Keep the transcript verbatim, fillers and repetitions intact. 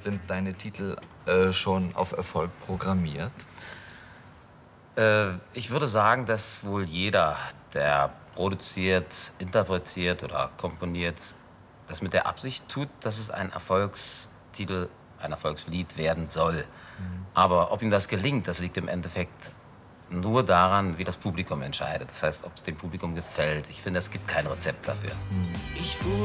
Sind deine Titel äh, schon auf Erfolg programmiert? Äh, ich würde sagen, dass wohl jeder, der produziert, interpretiert oder komponiert, das mit der Absicht tut, dass es ein Erfolgstitel, ein Erfolgslied werden soll. Mhm. Aber ob ihm das gelingt, das liegt im Endeffekt nur daran, wie das Publikum entscheidet. Das heißt, ob es dem Publikum gefällt. Ich finde, es gibt kein Rezept dafür. Ich fuhr